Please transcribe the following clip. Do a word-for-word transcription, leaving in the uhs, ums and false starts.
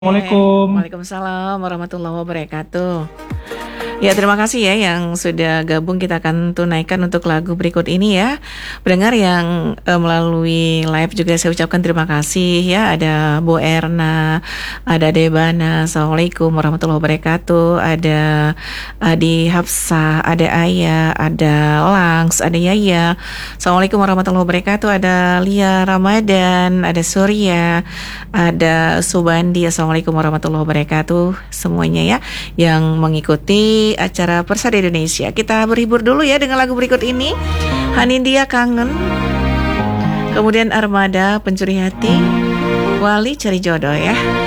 Assalamualaikum. Waalaikumsalam warahmatullahi wabarakatuh. Ya, terima kasih ya yang sudah gabung. Kita akan tunaikan untuk lagu berikut ini ya. Pendengar yang eh, melalui live juga saya ucapkan terima kasih ya. Ada Bu Erna, ada Debana, Assalamualaikum warahmatullahi wabarakatuh. Ada Adi Hafsah, ada Aya, ada Langs, ada Yaya. Assalamualaikum warahmatullahi wabarakatuh. Ada Lia Ramadan, ada Surya, ada Subandi. Assalamualaikum warahmatullahi wabarakatuh semuanya ya yang mengikuti acara Persada Indonesia. Kita berhibur dulu ya dengan lagu berikut ini. Hanindia Kangen, kemudian Armada Pencuri Hati, Wali Cari Jodoh ya.